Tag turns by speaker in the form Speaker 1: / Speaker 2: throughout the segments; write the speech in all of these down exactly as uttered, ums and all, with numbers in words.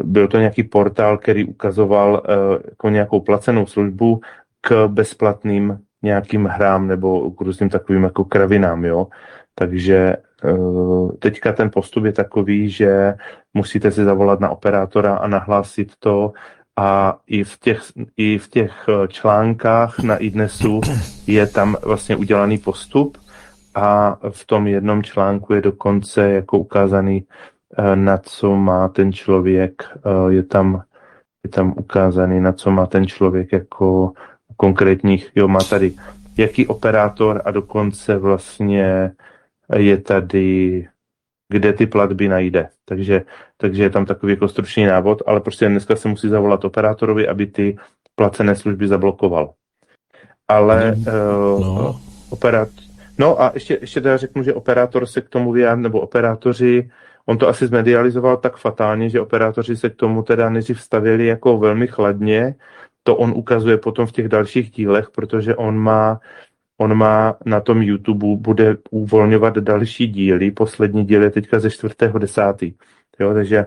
Speaker 1: byl to nějaký portál, který ukazoval jako nějakou placenou službu k bezplatným nějakým hrám nebo k různým takovým jako kravinám, jo. Takže teďka ten postup je takový, že musíte si zavolat na operátora a nahlásit to, a i v těch, i v těch článkách na iDnesu je tam vlastně udělaný postup a v tom jednom článku je dokonce jako ukázaný, na co má ten člověk, je tam, je tam ukázaný, na co má ten člověk jako konkrétních, jo, má tady jaký operátor a dokonce vlastně je tady, kde ty platby najde. Takže, takže je tam takový jako stručný návod, ale prostě dneska se musí zavolat operátorovi, aby ty placené služby zablokoval. Ale no. uh, operát... No a ještě, ještě teda řeknu, že operátor se k tomu vyjádří, nebo operátoři, on to asi zmedializoval tak fatálně, že operátoři se k tomu teda nejdřív stavěli jako velmi chladně. To on ukazuje potom v těch dalších dílech, protože on má On má na tom YouTube, bude uvolňovat další díly. Poslední díl je teďka ze čtvrtého desátého Jo, takže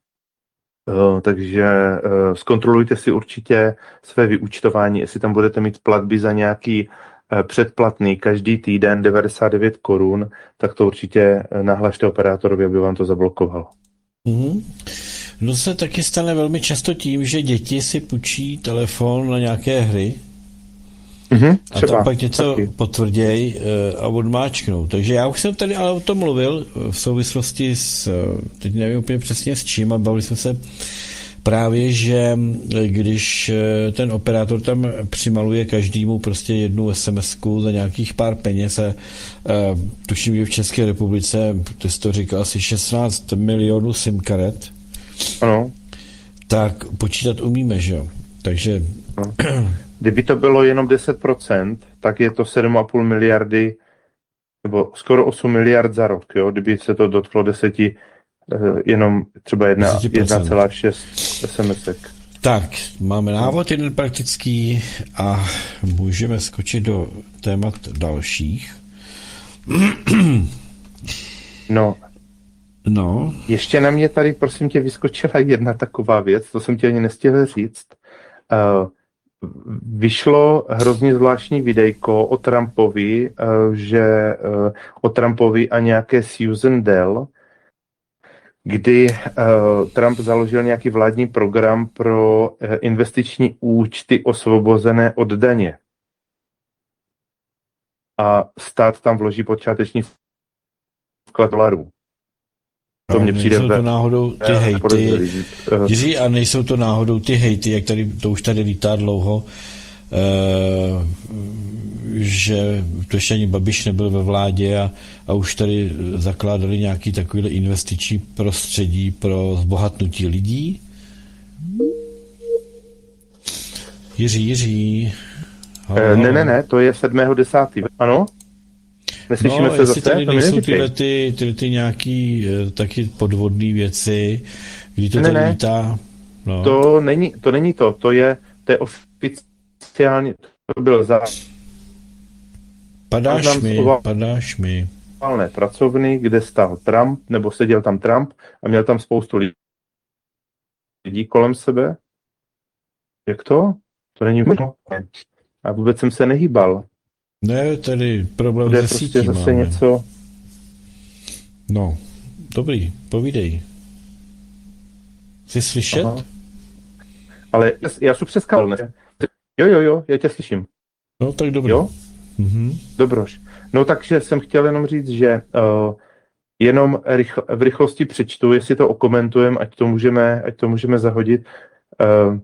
Speaker 1: uh, takže uh, zkontrolujte si určitě své vyúčtování, jestli tam budete mít platby za nějaký uh, předplatný každý týden devadesát devět korun, tak to určitě nahlašte operátorovi, aby vám to zablokoval.
Speaker 2: Mm-hmm. No se taky stane velmi často tím, že děti si půjčí telefon na nějaké hry,
Speaker 1: Mm-hmm,
Speaker 2: a tam pak něco taky potvrděj uh, a odmáčknou. Takže já už jsem tady ale o tom mluvil v souvislosti s, teď nevím úplně přesně s čím, a bavili jsme se právě, že když ten operátor tam přimaluje každému prostě jednu SMSku za nějakých pár peněz a uh, tuším, že v České republice, ty jsi to říkal, asi šestnáct milionů SIM karet,
Speaker 1: ano,
Speaker 2: tak počítat umíme, že jo? Takže
Speaker 1: ano. Kdyby to bylo jenom deset procent, tak je to sedm a půl miliardy, nebo skoro osm miliard za rok, jo? Kdyby se to dotklo deseti, jenom třeba jedna celá šest SMSek.
Speaker 2: Tak, máme návod jeden praktický a můžeme skočit do témat dalších.
Speaker 1: No,
Speaker 2: no.
Speaker 1: Ještě na mě tady, prosím tě, vyskočila jedna taková věc, to jsem ti ani nestihl říct. Uh, Vyšlo hrozně zvláštní videjko o Trumpovi, že o Trumpovi a nějaké Susan Dell, kdy Trump založil nějaký vládní program pro investiční účty osvobozené od daně. A stát tam vloží počáteční vklad dolarů.
Speaker 2: To mě přijde nejsou to náhodou ty hejty, Jiří, a nejsou to náhodou ty hejty, jak tady, to už tady lítá dlouho, uh, že to ještě ani Babiš nebyl ve vládě a, a už tady zakládali nějaký takovýhle investiční prostředí pro zbohatnutí lidí. Jiří, Jiří.
Speaker 1: Uh, ne, ne, ne, to je sedmého desátého Ano? Neslyšíme
Speaker 2: no,
Speaker 1: se zase?
Speaker 2: Tady nejsou tyhle ty, ty, ty nějaký taky podvodné věci, kdy to ne, tady ne. lítá. No.
Speaker 1: To není, to není to, to je, to je oficiálně, to byl za...
Speaker 2: Padáš mi, padáš mi.
Speaker 1: Pracovny, kde stál Trump, nebo seděl tam Trump a měl tam spoustu lidí kolem sebe. Jak to? To není možné. A vůbec jsem se nehýbal.
Speaker 2: Ne, tady problém se
Speaker 1: prostě
Speaker 2: sítí
Speaker 1: zase máme. Něco...
Speaker 2: No, dobrý, povídej. Jsi slyšet? Aha.
Speaker 1: Ale já jsem přeskal, ne? Jo, jo, jo, já tě slyším.
Speaker 2: No, tak dobrý.
Speaker 1: Jo?
Speaker 2: Mhm.
Speaker 1: Dobroš. No, takže jsem chtěl jenom říct, že uh, jenom rychl, v rychlosti přečtu, jestli to okomentujeme, ať to můžeme, ať to můžeme zahodit. Uh,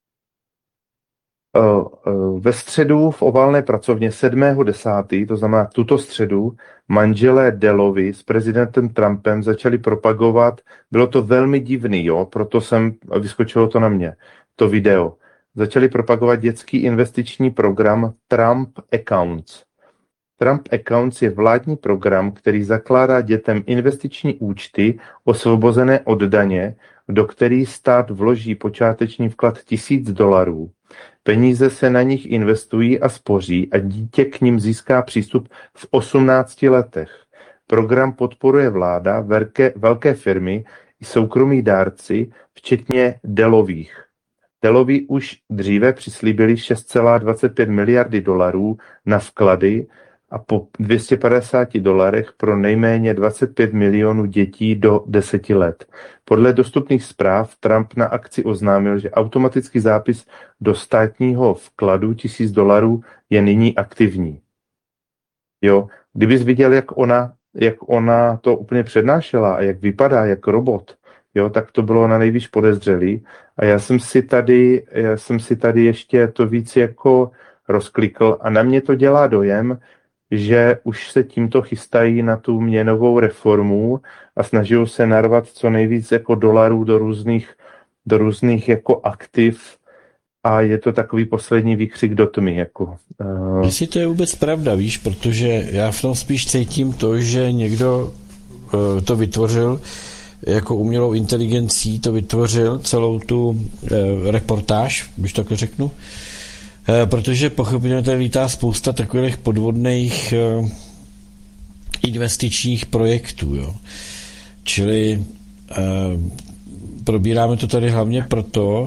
Speaker 1: Ve středu v oválné pracovně sedmého desátého to znamená tuto středu, manželé Dellovi s prezidentem Trumpem začali propagovat, bylo to velmi divný, jo, proto jsem, vyskočilo to na mě, to video. Začali propagovat dětský investiční program Trump Accounts. Trump Accounts je vládní program, který zakládá dětem investiční účty osvobozené od daně, do kterých stát vloží počáteční vklad tisíc dolarů. Peníze se na nich investují a spoří a dítě k nim získá přístup v osmnácti letech. Program podporuje vláda, velké, velké firmy i soukromí dárci, včetně Dellových. Dellovi už dříve přislíbili šest celá dvacet pět miliardy dolarů na vklady a po dvě stě padesát dolarech pro nejméně dvacet pět milionů dětí do deseti let. Podle dostupných zpráv Trump na akci oznámil, že automatický zápis do státního vkladu tisíc dolarů je nyní aktivní. Jo, kdybys viděl, jak ona, jak ona to úplně přednášela a jak vypadá, jak robot, jo, tak to bylo na nejvíc podezřelý. A já jsem si tady, já jsem si tady ještě to víc jako rozklikl a na mě to dělá dojem, že už se tímto chystají na tu měnovou reformu a snaží se narvat co nejvíc jako dolarů do různých, do různých jako aktiv a je to takový poslední výkřik do tmy. Jako, uh...
Speaker 2: Jestli to je vůbec pravda, víš, protože já v tom spíš cítím to, že někdo uh, to vytvořil jako umělou inteligencí, to vytvořil celou tu uh, reportáž, když takhle řeknu, uh, protože pochopitelně tady lítá spousta takových podvodných uh, investičních projektů, jo. Čili uh, probíráme to tady hlavně proto,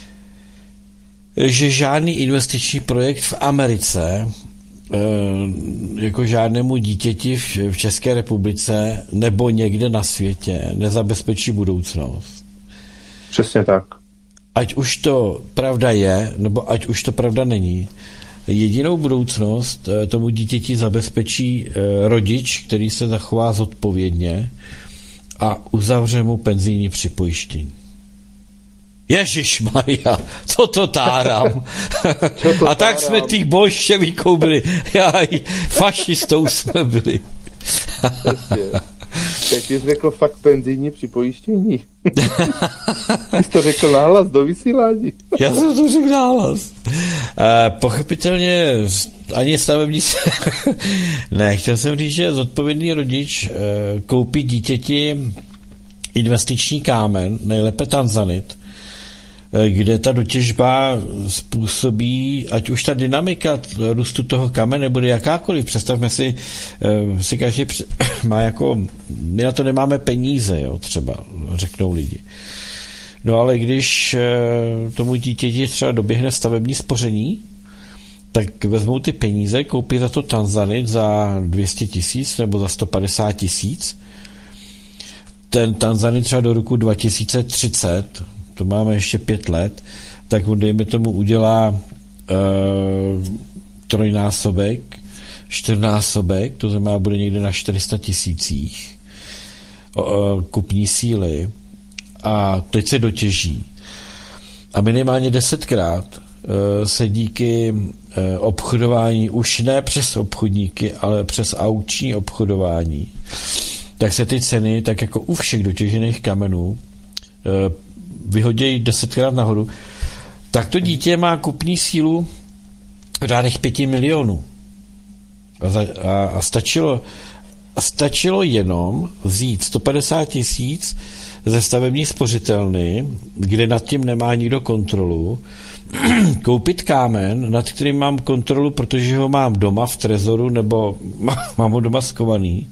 Speaker 2: že žádný investiční projekt v Americe jako žádnému dítěti v České republice nebo někde na světě nezabezpečí budoucnost.
Speaker 1: Přesně tak.
Speaker 2: Ať už to pravda je, nebo ať už to pravda není, jedinou budoucnost tomu dítěti zabezpečí rodič, který se zachová zodpovědně a uzavře mu penzijní připojištění. Ježišmarja, co to tárám? Co to a tak tárám? Jsme těch bolševiků byli. Jaj, fašistou jsme byli.
Speaker 1: Tak jsi řekl fakt penzijní připojištění. Jsi to řekl nahlas do vysílání.
Speaker 2: Já jsem to řekl nahlas. E, pochopitelně ani stavební se... Ne, chtěl jsem říct, že zodpovědný rodič e, koupí dítěti investiční kámen, nejlépe tanzanit, kde ta dotěžba způsobí, ať už ta dynamika růstu toho kamene bude jakákoliv. Představme si, si každý má jako, my na to nemáme peníze, jo, třeba, řeknou lidi. No ale když tomu dítěti třeba doběhne stavební spoření, tak vezmou ty peníze, koupí za to tanzanit za dvě stě tisíc nebo za sto padesát tisíc. Ten tanzanit třeba do roku dva tisíce třicet, to máme ještě pět let, tak on, dejme tomu, udělá uh, trojnásobek, čtyřnásobek, to znamená, bude někde na čtyři sta tisících uh, kupní síly a teď se dotěží. A minimálně desetkrát uh, se díky uh, obchodování, už ne přes obchodníky, ale přes aukční obchodování, tak se ty ceny, tak jako u všech dotěžených kamenů, uh, vyhodějí desetkrát nahoru, tak to dítě má kupní sílu v řádech pěti milionů. A, za, a, a stačilo, a stačilo jenom vzít sto padesát tisíc ze stavební spořitelny, kde nad tím nemá nikdo kontrolu, koupit kámen, nad kterým mám kontrolu, protože ho mám doma v trezoru, nebo mám ho doma skovaný.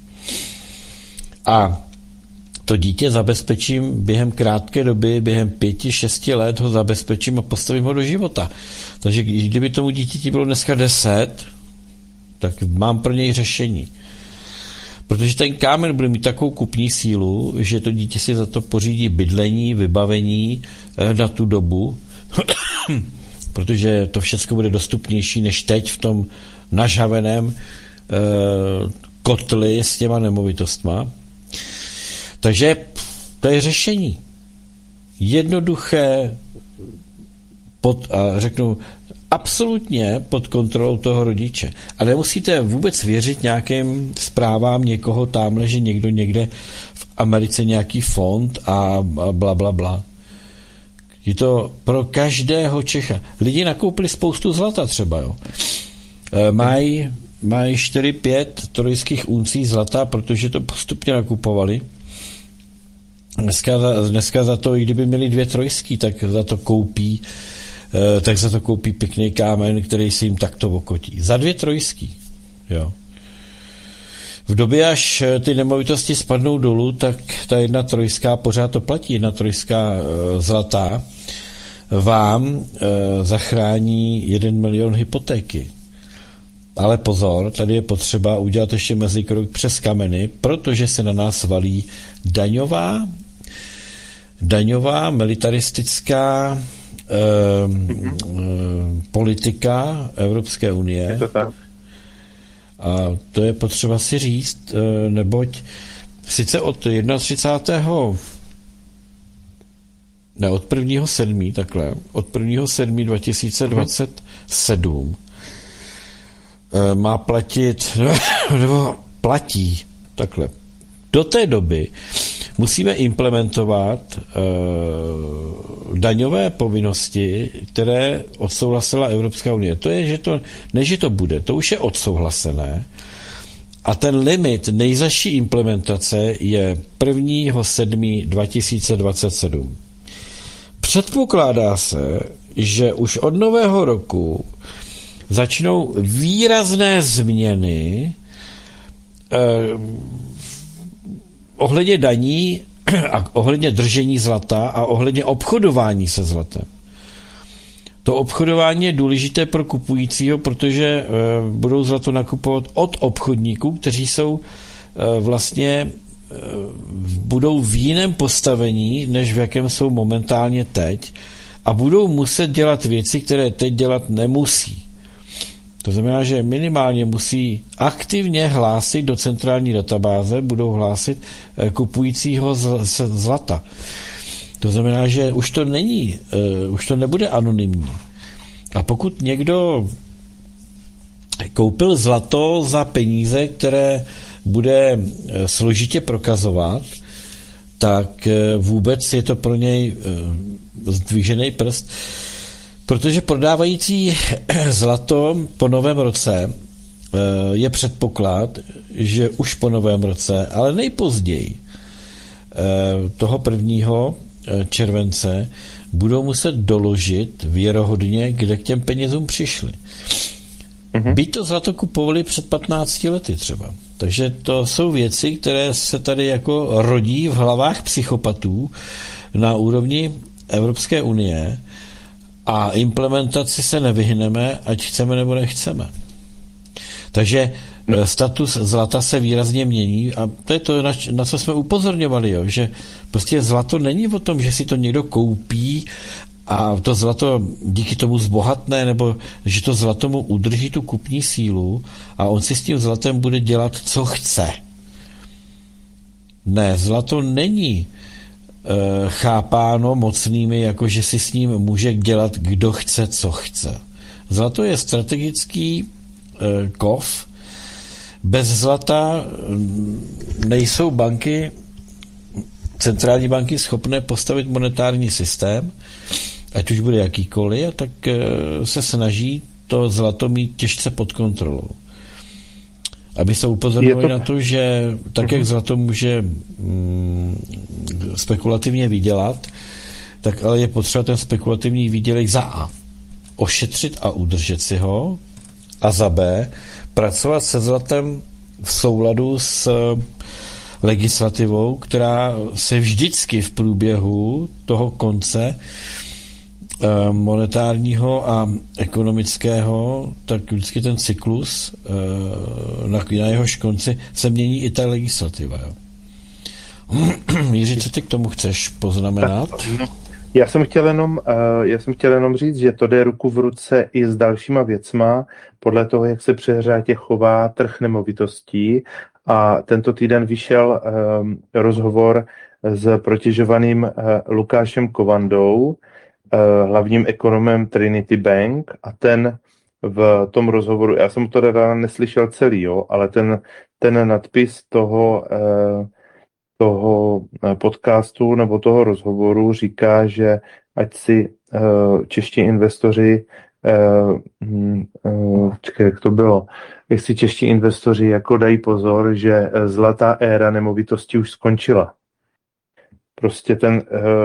Speaker 2: A to dítě zabezpečím během krátké doby, během pěti, šesti let ho zabezpečím a postavím ho do života. Takže kdyby tomu dítěti bylo dneska deset, tak mám pro něj řešení. Protože ten kámen bude mít takovou kupní sílu, že to dítě si za to pořídí bydlení, vybavení na tu dobu, protože to všechno bude dostupnější než teď v tom nažhaveném eh, kotli s těma nemovitostma. Takže to je řešení. Jednoduché, pod, a řeknu, absolutně pod kontrolou toho rodiče. A nemusíte vůbec věřit nějakým zprávám někoho tamhle, že někdo někde v Americe nějaký fond a bla, bla, bla. Je to pro každého Čecha. Lidi nakoupili spoustu zlata třeba, jo. Mají mají čtyři pět trojských uncí zlata, protože to postupně nakupovali. Dneska, dneska za to, i kdyby měli dvě trojský, tak za to koupí tak za to koupí pěkný kámen, který se jim takto okotí. Za dvě trojský. Jo. v době, až ty nemovitosti spadnou dolů, tak ta jedna trojská, pořád to platí, jedna trojská zlatá, vám zachrání jeden milion hypotéky. Ale pozor, tady je potřeba udělat ještě mezikrok přes kameny, protože se na nás valí daňová, daňová, militaristická eh, eh, politika Evropské unie.
Speaker 1: Je to tak.
Speaker 2: A to je potřeba si říct, eh, neboť sice od třicátého prvního ne, od prvního sedmého takhle, od prvního sedmého dva tisíce dvacet sedm má platit, nebo platí, takhle. Do té doby musíme implementovat uh, daňové povinnosti, které odsouhlasila Evropská unie. To je, že to, ne, že to bude, to už je odsouhlasené. A ten limit nejzaší implementace je prvního sedmého dva tisíce dvacet sedm. Předpokládá se, že už od nového roku začnou výrazné změny eh, ohledně daní a ohledně držení zlata a ohledně obchodování se zlatem. To obchodování je důležité pro kupujícího, protože eh, budou zlato nakupovat od obchodníků, kteří jsou eh, vlastně eh, budou v jiném postavení, než v jakém jsou momentálně teď a budou muset dělat věci, které teď dělat nemusí. To znamená, že minimálně musí aktivně hlásit do centrální databáze, budou hlásit kupujícího zlata. To znamená, že už to není, uh, už to nebude anonymní. A pokud někdo koupil zlato za peníze, které bude složitě prokazovat, tak vůbec je to pro něj zdvižený prst. Protože prodávající zlato po novém roce je předpoklad, že už po novém roce, ale nejpozději toho prvního července budou muset doložit věrohodně, kde k těm penězům přišli. Mm-hmm. Byť to zlato kupovali před patnácti lety třeba. Takže to jsou věci, které se tady jako rodí v hlavách psychopatů na úrovni Evropské unie, a implementaci se nevyhneme, ať chceme nebo nechceme. Takže status zlata se výrazně mění a to je to, na, na co jsme upozorňovali, jo, že prostě zlato není o tom, že si to někdo koupí a to zlato díky tomu zbohatne, nebo že to zlato mu udrží tu kupní sílu a on si s tím zlatem bude dělat, co chce. Ne, zlato není chápáno mocnými, jako že si s ním může dělat, kdo chce, co chce. Zlato je strategický e, kov. Bez zlata nejsou banky, centrální banky schopné postavit monetární systém, ať už bude jakýkoliv, tak e, se snaží to zlato mít těžce pod kontrolou. Aby se upozorňovali to... na to, že tak, jak zlato může mm, spekulativně vydělat, tak ale je potřeba ten spekulativní výdělek za A ošetřit a udržet si ho a za B pracovat se zlatem v souladu s legislativou, která se vždycky v průběhu toho konce monetárního a ekonomického, tak vždycky ten cyklus, na, na jehož konci se mění i ta legislativa. Jiří, co ty k tomu chceš poznamenat?
Speaker 1: Já jsem chtěl jenom, já jsem chtěl jenom říct, že to jde ruku v ruce i s dalšíma věcma, podle toho, jak se přehřátě chová trh nemovitostí. A tento týden vyšel rozhovor s protěžovaným Lukášem Kovandou, hlavním ekonomem Trinity Bank, a ten v tom rozhovoru, já jsem to teda neslyšel celý, jo, ale ten, ten nadpis toho, toho podcastu nebo toho rozhovoru říká, že ať si čeští investoři, čekaj, jak to bylo, jak si čeští investoři jako dají pozor, že zlatá éra nemovitosti už skončila. Prostě ten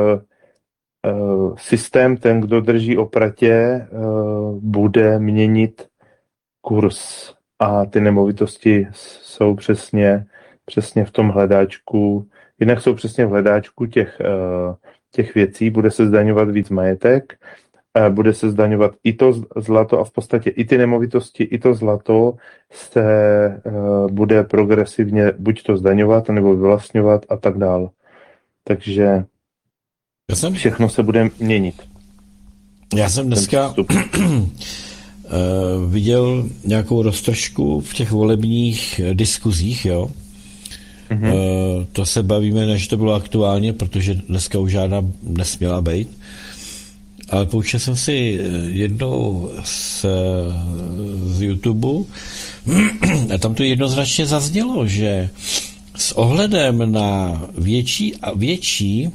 Speaker 1: systém, ten, kdo drží opratě, bude měnit kurz a ty nemovitosti jsou přesně, přesně v tom hledáčku, jednak jsou přesně v hledáčku těch, těch věcí, bude se zdaňovat víc majetek, bude se zdaňovat i to zlato a v podstatě i ty nemovitosti, i to zlato se bude progresivně buď to zdaňovat, nebo vyvlastňovat a tak dál. Takže
Speaker 2: já jsem,
Speaker 1: všechno se bude měnit.
Speaker 2: Já jsem dneska viděl nějakou roztržku v těch volebních diskuzích, jo. Mm-hmm. To se bavíme, než to bylo aktuálně, protože dneska už žádná nesměla být. Ale poučil jsem si jednou z, z YouTube a tam to jednoznačně zaznělo, že s ohledem na větší a větší uh,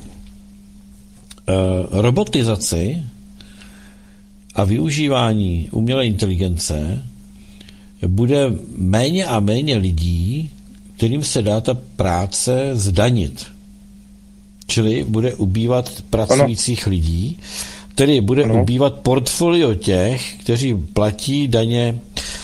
Speaker 2: robotizaci a využívání umělé inteligence bude méně a méně lidí, kterým se dá ta práce zdanit. Čili bude ubývat pracujících ano. lidí, tedy bude ano. ubývat portfolio těch, kteří platí daně.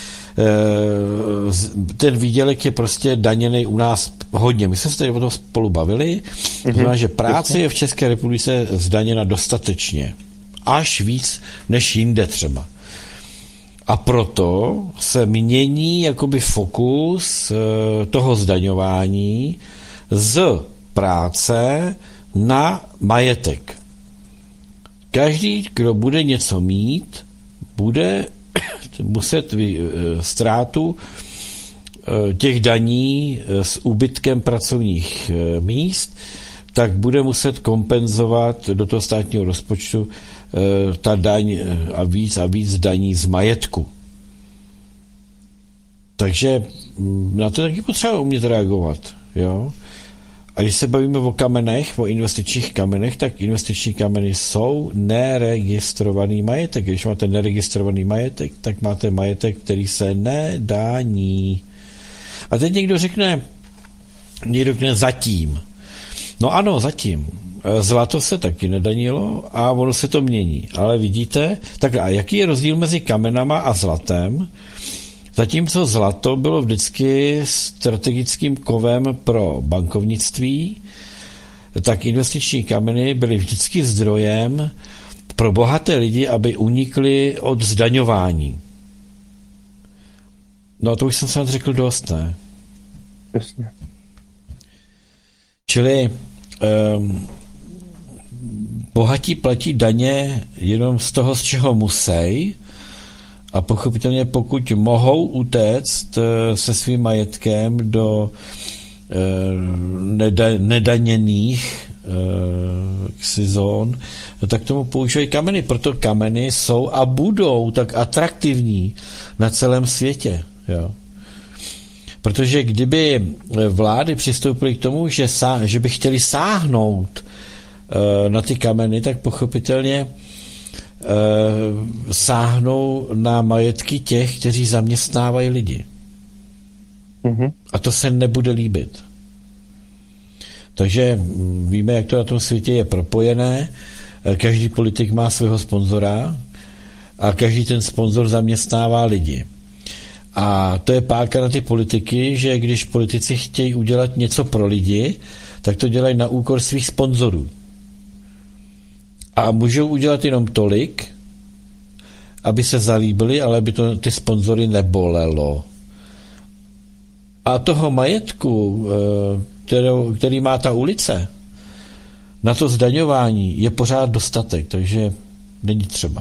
Speaker 2: Ten výdělek je prostě daněný u nás hodně. My jsme se tady o tom spolu bavili. Mm-hmm. To znamená, že práce je v České republice zdaněna dostatečně. Až víc než jinde třeba. A proto se mění jakoby fokus toho zdaňování z práce na majetek. Každý, kdo bude něco mít, bude muset ztrátu těch daní s úbytkem pracovních míst, tak bude muset kompenzovat do toho státního rozpočtu ta daň a víc a víc daní z majetku. Takže na to taky potřeba umět reagovat. Jo? A když se bavíme o kamenech, o investičních kamenech, tak investiční kameny jsou neregistrovaný majetek. Když máte neregistrovaný majetek, tak máte majetek, který se nedání. A teď někdo řekne, někdo řekne zatím. No ano, zatím. Zlato se taky nedanilo a ono se to mění. Ale vidíte, tak a jaký je rozdíl mezi kamenama a zlatem? Zatímco zlato bylo vždycky strategickým kovem pro bankovnictví, tak investiční kameny byly vždycky zdrojem pro bohaté lidi, aby unikli od zdaňování. No to už jsem snad řekl dost, ne?
Speaker 1: Jasně.
Speaker 2: Čili um, bohatí platí daně jenom z toho, z čeho musí, a pochopitelně pokud mohou utéct se svým majetkem do neda, nedaněných zón, tak tomu používají kameny. Proto kameny jsou a budou tak atraktivní na celém světě. Jo. Protože kdyby vlády přistoupily k tomu, že, sá, že by chtěli sáhnout na ty kameny, tak pochopitelně sáhnou na majetky těch, kteří zaměstnávají lidi. Mm-hmm. A to se nebude líbit. Takže víme, jak to na tom světě je propojené. Každý politik má svého sponzora a každý ten sponzor zaměstnává lidi. A to je páka na ty politiky, že když politici chtějí udělat něco pro lidi, tak to dělají na úkor svých sponzorů. A můžou udělat jenom tolik, aby se zalíbili, ale aby to ty sponzory nebolelo. A toho majetku, kterou, který má ta ulice, na to zdaňování je pořád dostatek, takže není třeba.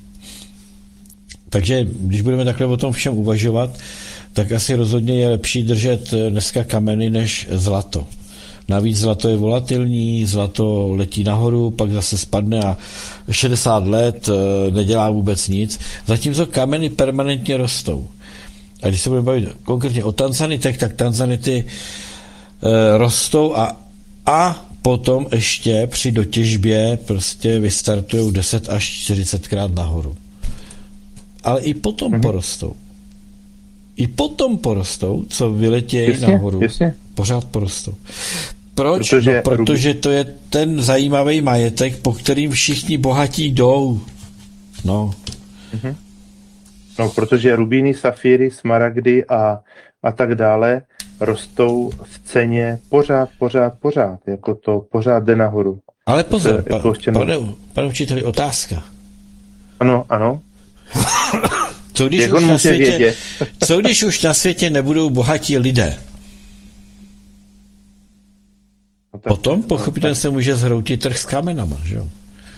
Speaker 2: Takže když budeme takhle o tom všem uvažovat, tak asi rozhodně je lepší držet dneska kameny než zlato. Navíc zlato je volatilní, zlato letí nahoru, pak zase spadne a šedesát let nedělá vůbec nic. Zatímco kameny permanentně rostou. A když se budeme bavit konkrétně o tanzanitech, tak tanzanity e, rostou a, a potom ještě při dotěžbě prostě vystartují deset až čtyřicet krát nahoru. Ale i potom mm-hmm. porostou. I potom porostou, co vyletějí jasně, nahoru. Jasně. Pořád porostou. Proč? Protože, no, protože to je ten zajímavý majetek, po kterým všichni bohatí jdou. No. Mm-hmm.
Speaker 1: No, protože rubíny, safíry, smaragdy a, a tak dále rostou v ceně pořád, pořád, pořád. Jako to pořád jde nahoru.
Speaker 2: Ale pozor,
Speaker 1: to, jako
Speaker 2: pa, pane, pane učiteli, otázka.
Speaker 1: Ano, ano.
Speaker 2: Co když, už na světě, co když už na světě nebudou bohatí lidé? No tak, potom pochopitelně se může zhroutit trh s kamenama, že jo?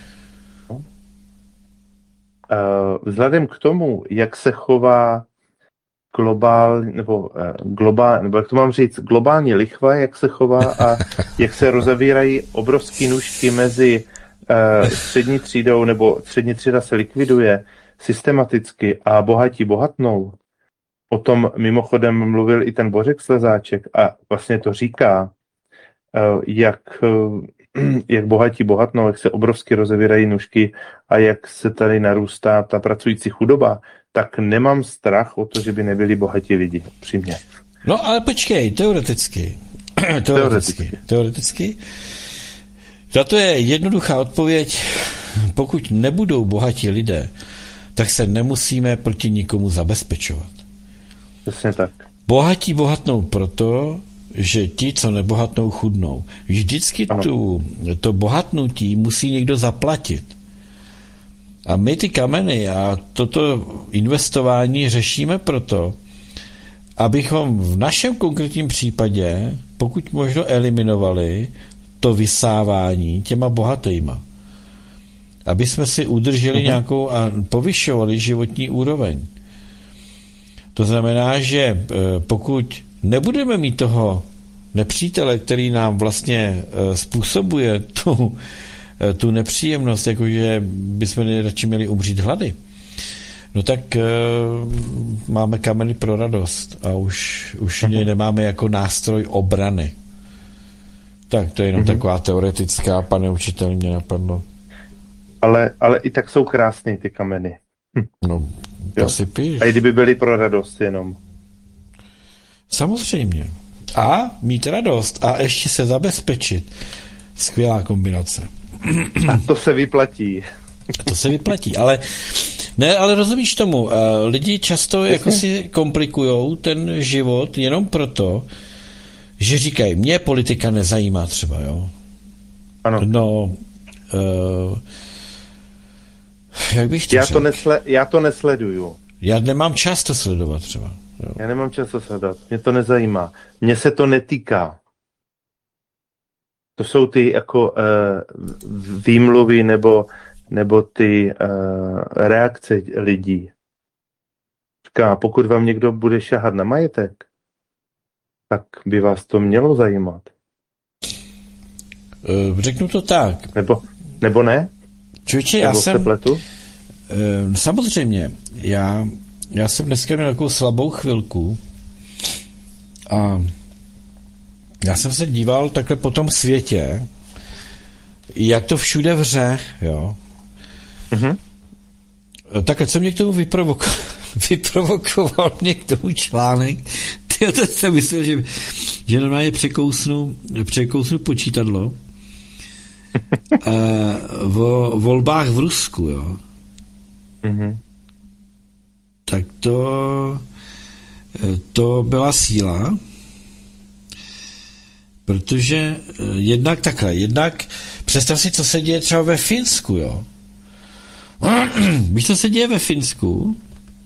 Speaker 1: Vzhledem k tomu, jak se chová globální, nebo, globál, nebo jak to mám říct, globální lichva, jak se chová a jak se rozavírají obrovské nůžky mezi uh, střední třídou, nebo střední třída se likviduje systematicky a bohatí bohatnou. O tom mimochodem mluvil i ten Bořek Slezáček a vlastně to říká, uh, jak uh, jak bohatí bohatnou, jak se obrovsky rozevírají nůžky a jak se tady narůstá ta pracující chudoba, tak nemám strach o to, že by nebyli bohatí lidi, přímě.
Speaker 2: No ale počkej, teoreticky. teoreticky. Teoreticky. Za to je jednoduchá odpověď. Pokud nebudou bohatí lidé, tak se nemusíme proti nikomu zabezpečovat.
Speaker 1: Přesně tak.
Speaker 2: Bohatí bohatnou proto, že ti, co nebohatnou, chudnou. Vždycky tu, to bohatnutí musí někdo zaplatit. A my ty kameny a toto investování řešíme proto, abychom v našem konkrétním případě, pokud možno eliminovali to vysávání těma bohatýma. Aby jsme si udrželi uh-huh. nějakou a povyšovali životní úroveň. To znamená, že pokud nebudeme mít toho nepřítele, který nám vlastně způsobuje tu, tu nepříjemnost, jakože bychom radši měli umřít hlady, no tak uh, máme kameny pro radost a už, už mě nemáme jako nástroj obrany. Tak to je jenom mm-hmm. taková teoretická, pane učitel, mě napadlo.
Speaker 1: Ale, ale i tak jsou krásné ty kameny. Hm.
Speaker 2: No, to si píš.
Speaker 1: A i kdyby byly pro radost jenom.
Speaker 2: Samozřejmě. A mít radost a ještě se zabezpečit. Skvělá kombinace.
Speaker 1: A to se vyplatí.
Speaker 2: A to se vyplatí, ale ne, ale rozumíš tomu, lidi často jako si komplikujou ten život jenom proto, že říkají, mě politika nezajímá třeba, jo.
Speaker 1: Ano.
Speaker 2: No, uh, jak bych to
Speaker 1: já
Speaker 2: řekl?
Speaker 1: to, nesle, já to nesleduju.
Speaker 2: Já nemám čas to sledovat třeba. Jo.
Speaker 1: Já nemám čas to sledovat, mě to nezajímá. Mně se to netýká. To jsou ty jako uh, výmluvy nebo, nebo ty uh, reakce lidí. Říká, pokud vám někdo bude šahat na majetek, tak by vás to mělo zajímat.
Speaker 2: Uh, řeknu to tak.
Speaker 1: Nebo, nebo ne?
Speaker 2: Čuče, já
Speaker 1: nebo
Speaker 2: jsem...
Speaker 1: pletu?
Speaker 2: Uh, samozřejmě, já, já jsem dneska měl takovou slabou chvilku a já jsem se díval takhle po tom světě, jak to všude vře, jo. Mm-hmm. Takhle, co mě k tomu vyprovokoval, vyprovokoval mě k tomu článek, tyjo, to jsem myslel, že, že normálně překousnu, překousnu počítadlo uh, o volbách v Rusku, jo. Mm-hmm. Tak to to byla síla, protože jednak takhle, jednak představ si, co se děje třeba ve Finsku, jo. Víš, co se děje ve Finsku?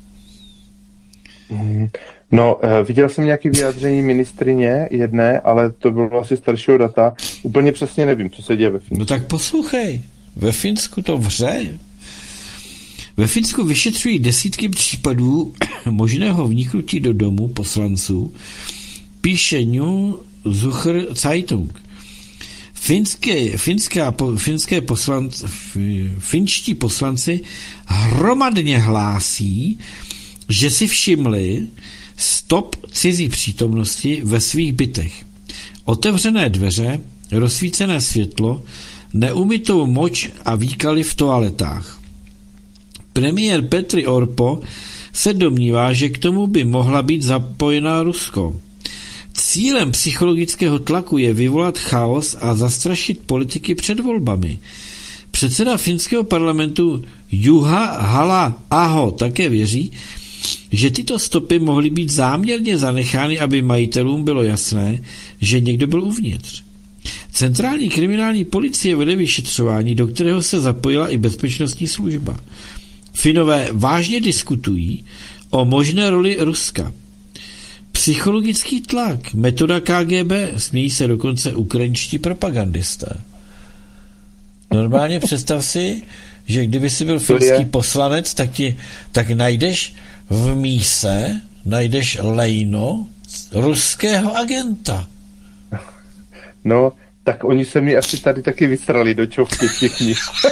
Speaker 1: No, viděl jsem nějaké vyjádření ministrině jedné, ale to bylo asi staršího data. Úplně přesně nevím, co se děje ve Finsku.
Speaker 2: No tak poslouchej, ve Finsku to vře. Ve Finsku vyšetřují desítky případů možného vniknutí do domu poslanců, píše New Zucher Zeitung. Finské, finská, finské poslanci, finští poslanci hromadně hlásí, že si všimli stop cizí přítomnosti ve svých bytech. Otevřené dveře, rozsvícené světlo, neumytou moč a výkaly v toaletách. Premiér Petr Orpo se domnívá, že k tomu by mohla být zapojená Rusko. Cílem psychologického tlaku je vyvolat chaos a zastrašit politiky před volbami. Předseda finského parlamentu Juha Hala Aho také věří, že tyto stopy mohly být záměrně zanechány, aby majitelům bylo jasné, že někdo byl uvnitř. Centrální kriminální policie vede vyšetřování, do kterého se zapojila i bezpečnostní služba. Finové vážně diskutují o možné roli Ruska. Psychologický tlak, metoda K G B, smějí se dokonce ukrajinští propagandisté. Normálně představ si, že kdyby si byl finský poslanec, tak, ti, tak najdeš v míse, najdeš lejno ruského agenta.
Speaker 1: No, tak oni se mi asi tady taky vysrali do čovky všichni.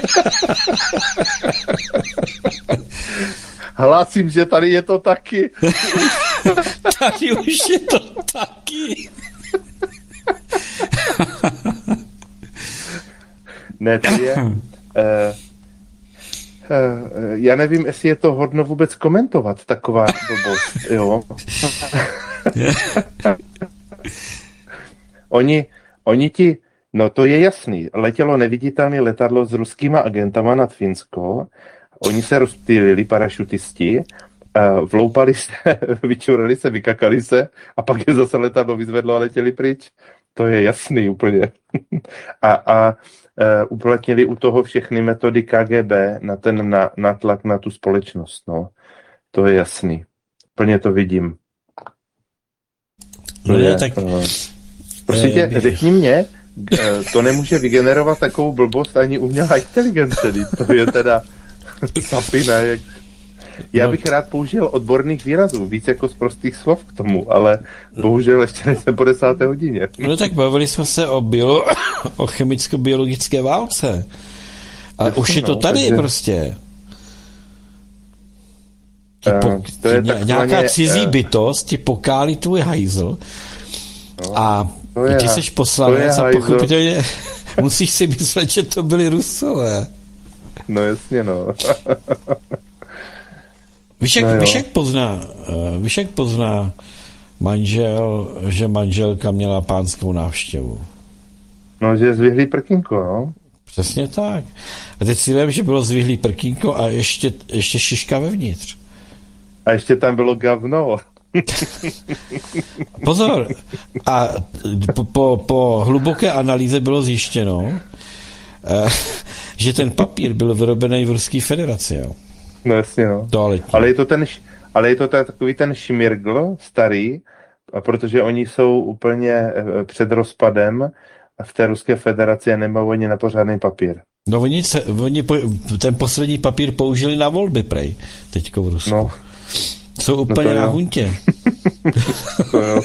Speaker 1: Hlásím, že tady je to taky.
Speaker 2: Tady už je to taky.
Speaker 1: Ne, to je... Uh, uh, já nevím, jestli je to hodno vůbec komentovat, taková blbost, jo. oni, oni ti, no to je jasný, letělo neviditelné letadlo s ruskýma agentama nad Finsko, oni se rozptýlili, parašutisti, uh, vloupali se, vyčurali se, vykakali se a pak je zase letadlo vyzvedlo a letěli pryč. To je jasný úplně. a a uh, uplatnili u toho všechny metody K G B na ten na, natlak na tu společnost. No. To je jasný. Plně to vidím.
Speaker 2: No je, tak...
Speaker 1: Uh, prosím tě, řekni mě, to nemůže vygenerovat takovou blbost ani umělá inteligence. To je teda sapina. Jak... Já bych rád použil odborných výrazů, víc jako z prostých slov k tomu, ale bohužel ještě nejsem po desáté hodině.
Speaker 2: No tak bavili jsme se o, bio, o chemicko-biologické válce. A už je to tady takže... prostě. Po, uh, to je ně, takzvaně, nějaká cizí uh, bytost ti pokálí tvůj hajzl no, a ty jsi poslanec a pochopitelně musíš si myslet, že to byli Rusové.
Speaker 1: No jasně, no.
Speaker 2: Víš, jak, no víš, jak pozná, víš, jak pozná manžel, že manželka měla pánskou návštěvu?
Speaker 1: No, že je zvyhlý prkínko, no.
Speaker 2: Přesně tak. A teď si vím, že bylo zvyhlý prkínko a ještě, ještě šiška vevnitř.
Speaker 1: A ještě tam bylo gavno.
Speaker 2: Pozor. A po, po, po hluboké analýze bylo zjištěno, že ten papír byl vyrobený v Ruské federaci, jo.
Speaker 1: No jasně, no.
Speaker 2: Toaletní.
Speaker 1: Ale je to ten, ale je to ten, takový ten šmirgl starý, protože oni jsou úplně před rozpadem a v té Ruské federaci nemají oni na pořádný papír.
Speaker 2: No oni, se, oni po, ten poslední papír použili na volby, prej, teďko v Rusku. No. Jsou úplně no na huntě.
Speaker 1: to, jo.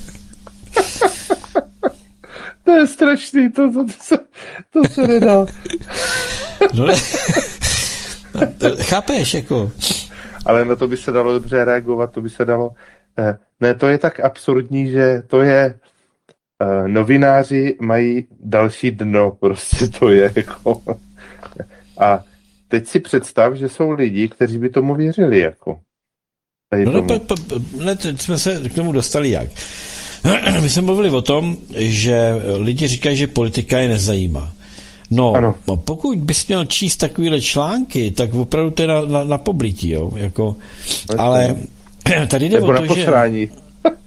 Speaker 1: To je strašný, to, to, to, se, to se nedá.
Speaker 2: No ne. Chápeš, jako.
Speaker 1: Ale na to by se dalo dobře reagovat, to by se dalo... Ne, to je tak absurdní, že to je... Novináři mají další dno, prostě to je jako... A teď si představ, že jsou lidi, kteří by tomu věřili, jako.
Speaker 2: No, no, pa, pa, ne, teď jsme se k tomu dostali jak. My jsme mluvili o tom, že lidi říkají, že politika je nezajímá. No, ano. Pokud bys měl číst takovýhle články, tak opravdu to je na, na, na poblití, jo, jako, ale tady jde
Speaker 1: Nebo
Speaker 2: o to,
Speaker 1: na posrání.
Speaker 2: že...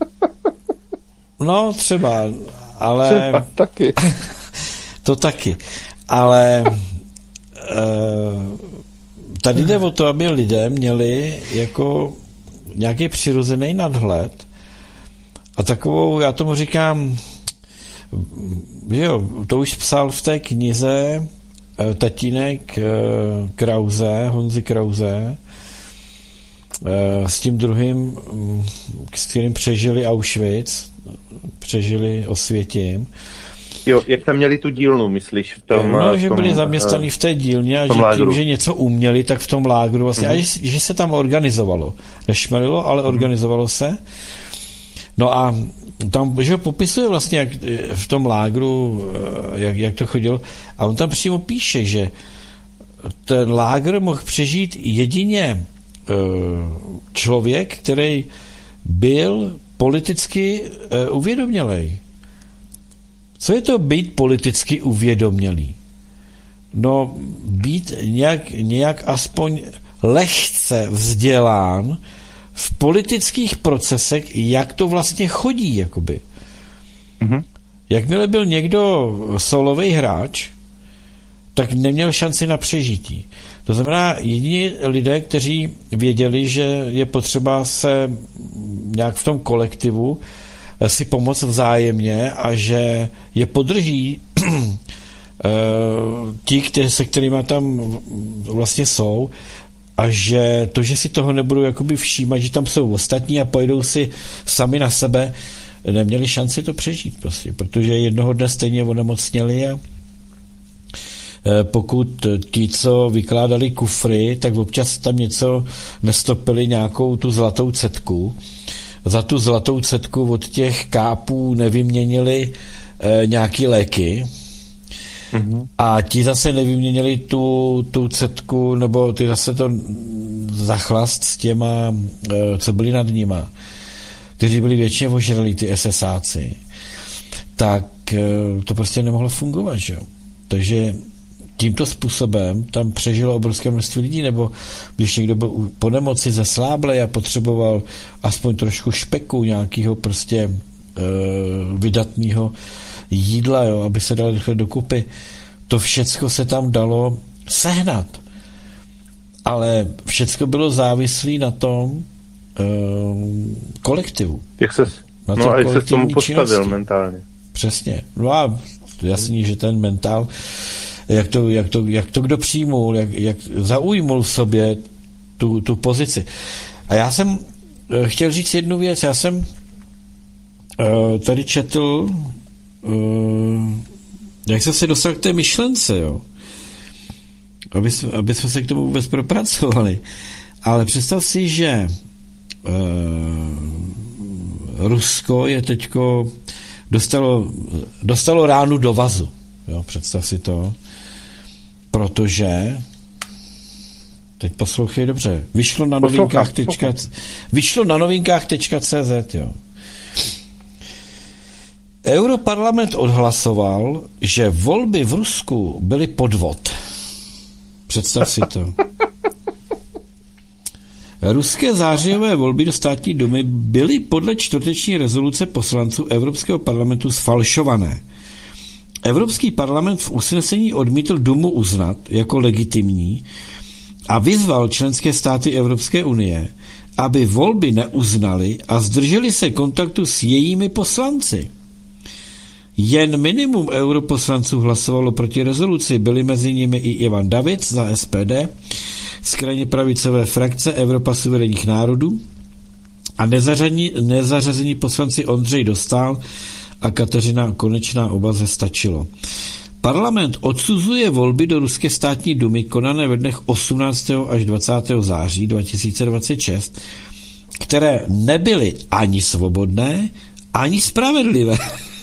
Speaker 2: No, třeba, ale...
Speaker 1: Třeba taky.
Speaker 2: To taky, ale tady jde o to, aby lidé měli jako nějaký přirozený nadhled a takovou, já tomu říkám, jo, to už psal v té knize tatínek Krause, Honzy Krause, s tím druhým, s kterým přežili Auschwitz, přežili Osvětim.
Speaker 1: Jo, jak tam měli tu dílnu, myslíš? V tom,
Speaker 2: no, že
Speaker 1: v tom,
Speaker 2: byli zaměstnaní v té dílně a že tím, že něco uměli, tak v tom lágru vlastně, mm. a že, že se tam organizovalo. Nešmelilo, ale mm. organizovalo se. No a tam, že popisuje vlastně, jak v tom lágru, jak, jak to chodilo, a on tam přímo píše, že ten lágr mohl přežít jedině člověk, který byl politicky uvědomělej. Co je to být politicky uvědomělý? No, být nějak, nějak aspoň lehce vzdělán v politických procesech, jak to vlastně chodí, jakoby.
Speaker 1: Mhm.
Speaker 2: Jakmile byl někdo solový hráč, tak neměl šanci na přežití. To znamená, jediní lidé, kteří věděli, že je potřeba se nějak v tom kolektivu si pomoct vzájemně a že je podrží ti, kteří, se kterými tam vlastně jsou, a že to, že si toho nebudou jakoby všímat, že tam jsou ostatní a pojedou si sami na sebe, neměli šanci to přežít prostě, protože jednoho dne stejně onemocněli a pokud ti, co vykládali kufry, tak občas tam něco nestopili, nějakou tu zlatou cetku. Za tu zlatou cetku od těch kápů nevyměnili e, nějaký léky. Mm-hmm. A ti zase nevyměnili tu, tu cetku, nebo ty zase to zachlast s těma, e, co byli nad nima, kteří byli většině ožralí, ty esesáci. Tak e, to prostě nemohlo fungovat, že jo. Takže tímto způsobem tam přežilo obrovské množství lidí, nebo když někdo byl po nemoci zasláblej a potřeboval aspoň trošku špeku, nějakého prostě e, vydatného jídla, jo, aby se dalo rychle dokupy, to všecko se tam dalo sehnat. Ale všecko bylo závislé na tom e, kolektivu.
Speaker 1: Jak ses, no a jak se tomu postavil činnosti. Mentálně.
Speaker 2: Přesně. No a jasný, že ten mentál Jak to, jak, to, jak to kdo přijmul, jak, jak zaujmul v sobě tu, tu pozici. A já jsem chtěl říct jednu věc. Já jsem uh, tady četl, uh, jak jsem se dostal k té myšlence, jo. Aby, aby jsme se k tomu vůbec propracovali. Ale představ si, že uh, Rusko je teďko dostalo, dostalo ránu do vazu. Jo, představ si to. Protože teď poslouchej dobře, vyšlo na novinkách tečka, vyšlo na novinkách tečka cé zet, jo. Europarlament odhlasoval, že volby v Rusku byly podvod. Představ si to. Ruské zářijové volby do státní dumy byly podle čtvrteční rezoluce poslanců Evropského parlamentu sfalšované. Evropský parlament v usnesení odmítl Dumu uznat jako legitimní a vyzval členské státy Evropské unie, aby volby neuznali a zdrželi se kontaktu s jejími poslanci. Jen minimum europoslanců hlasovalo proti rezoluci, byli mezi nimi i Ivan Davids za es pé dé, z krajně pravicové frakce Evropa suverénních národů a nezařazení, nezařazení poslanci Ondřej Dostál a Kateřina Konečná obaze stačilo. Parlament odsuzuje volby do ruské státní dumy konané ve dnech osmnáctého až dvacátého září dva tisíce dvacet šest, které nebyly ani svobodné, ani spravedlivé.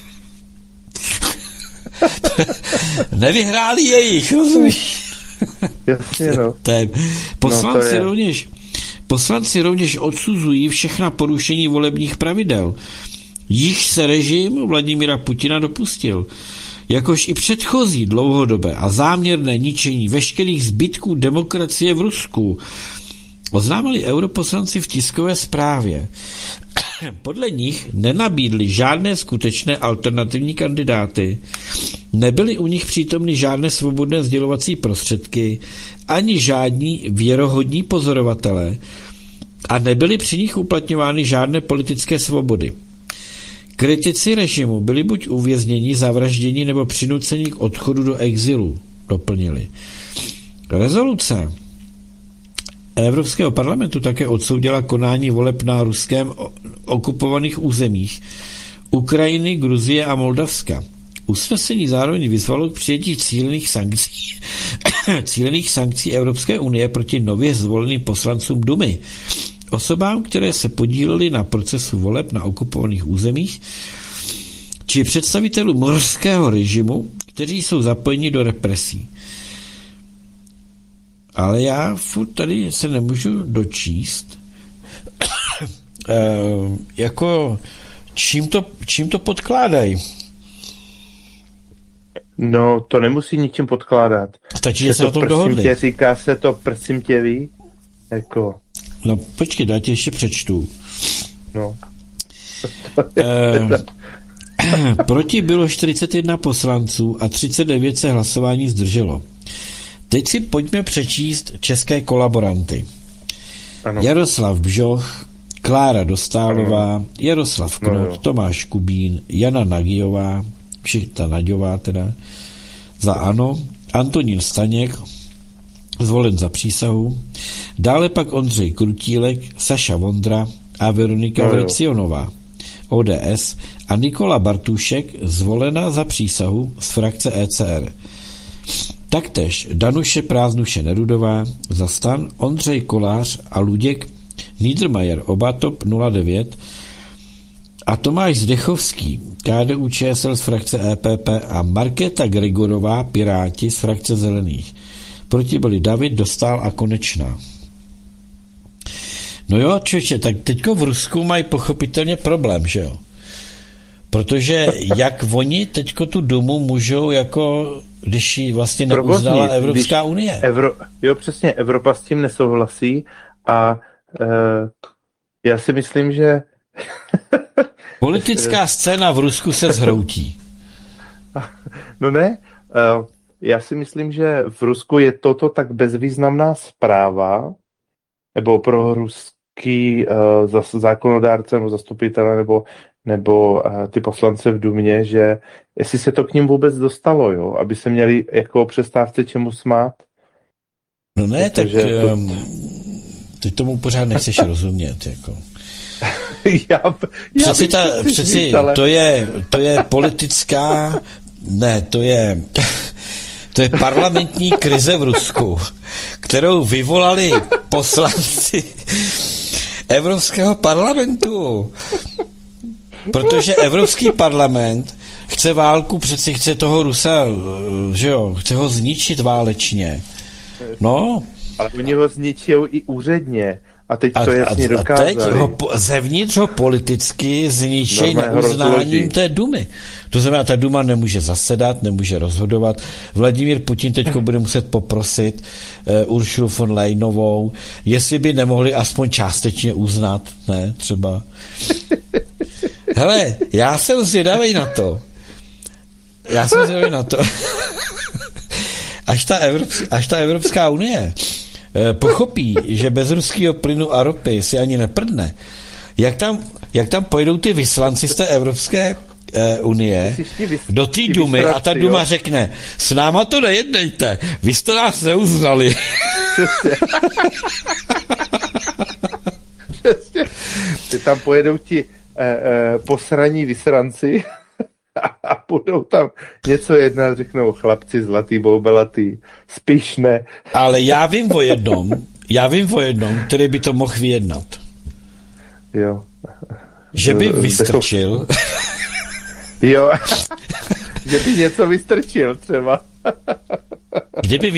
Speaker 2: Nevyhráli jejich, rozumíš?
Speaker 1: Jasně, no.
Speaker 2: Poslanci, no to rovněž, poslanci rovněž odsuzují všechna porušení volebních pravidel, již se režim Vladimíra Putina dopustil, jakož i předchozí dlouhodobé a záměrné ničení veškerých zbytků demokracie v Rusku, oznámili europoslanci v tiskové zprávě. Podle nich nenabídli žádné skutečné alternativní kandidáty, nebyly u nich přítomny žádné svobodné sdělovací prostředky, ani žádní věrohodní pozorovatelé a nebyly při nich uplatňovány žádné politické svobody. Kritici režimu byli buď uvězněni, zavražděni nebo přinuceni k odchodu do exilu, doplnili. Rezoluce Evropského parlamentu také odsoudila konání voleb na ruském okupovaných územích Ukrajiny, Gruzie a Moldavska. Usnesení zároveň vyzvalo k přijetí cílených sankcí, cílených sankcí Evropské unie proti nově zvoleným poslancům Dumy, osobám, které se podílely na procesu voleb na okupovaných územích, či představitelům ruského režimu, kteří jsou zapojeni do represí. Ale já furt tady se nemůžu dočíst, e, jako čím to, čím to podkládají.
Speaker 1: No, to nemusí ničím podkládat.
Speaker 2: Stačí, že se o tom dohodli.
Speaker 1: Tě, říká se to, prosím tě, ví, jako...
Speaker 2: No počkej, já ti ještě přečtu.
Speaker 1: No.
Speaker 2: Eh, proti bylo čtyřicet jedna poslanců a třicet devět se hlasování zdrželo. Teď si pojďme přečíst české kolaboranty.
Speaker 1: Ano.
Speaker 2: Jaroslav Bžoch, Klára Dostálová, ano. Jaroslav Knot, no, Tomáš Kubín, Jana Nagyová, všichni Naďová teda, za ANO, Antonín Staněk, zvolen za přísahu, dále pak Ondřej Krutílek, Saša Vondra a Veronika no, Vrecionová, O D S, a Nikola Bartušek, zvolena za přísahu z frakce E C R. Taktéž Danuše Prázdnuše Nerudová za STAN, Ondřej Kolář a Luděk Niedermayer, oba TOP nula devět, a Tomáš Zdechovský, K D U Č S L z frakce E P P, a Markéta Gregorová, Piráti z frakce Zelených. Proti byli David, Dostál a Konečná. No jo, člověče, tak teďko v Rusku mají pochopitelně problém, že jo? Protože jak oni teďko tu Dumu můžou jako, když ji vlastně neuznala Evropská unie.
Speaker 1: Evro, jo, přesně, Evropa s tím nesouhlasí a e, já si myslím, že
Speaker 2: politická scéna v Rusku se zhroutí.
Speaker 1: No ne, e, já si myslím, že v Rusku je toto tak bezvýznamná zpráva, nebo pro ruský uh, zákonodárce nebo zastupitele nebo, nebo uh, ty poslance v Dumě, že jestli se to k ním vůbec dostalo, jo, aby se měli jako přestávce čemu smát.
Speaker 2: No ne,
Speaker 1: protože
Speaker 2: tak
Speaker 1: to...
Speaker 2: um, ty tomu pořád nechceš rozumět, jako.
Speaker 1: já, já
Speaker 2: přeci ta, přeci říct, ale... to, je, to je politická, ne, to je... To je parlamentní krize v Rusku, kterou vyvolali poslanci Evropského parlamentu. Protože Evropský parlament chce válku, přeci chce toho Rusa, že jo, chce ho zničit válečně. No.
Speaker 1: Ale oni ho zničil i úředně. A teď to jasně dokázali.
Speaker 2: A teď ho zevnitř ho politicky zničí na uznáním té Dumy. To znamená, ta Duma nemůže zasedat, nemůže rozhodovat. Vladimír Putin teďko bude muset poprosit uh, Uršulu von Leyenovou, jestli by nemohli aspoň částečně uznat, ne, třeba. Hele, já jsem zvědavej na to. Já jsem zvědavej na to. až, ta Evropská, až ta Evropská unie pochopí, že bez ruského plynu a ropy si ani neprdne, jak tam, jak tam pojedou ty vyslanci z té Evropské eh, unie do té Dumy a ta Duma řekne, s náma to nejednejte, vy jste nás neuznali.
Speaker 1: Přesně. Přesně. Tam pojedou ti eh, eh, posraní vysranci a budou tam něco jednat, řeknou chlapci zlatý, boubelatý, spíš ne.
Speaker 2: Ale já vím o jednom, já vím o jednom, který by to mohl vyjednat.
Speaker 1: Jo.
Speaker 2: Že by vystrčil.
Speaker 1: Jo. Že by něco vystrčil třeba.
Speaker 2: Kdyby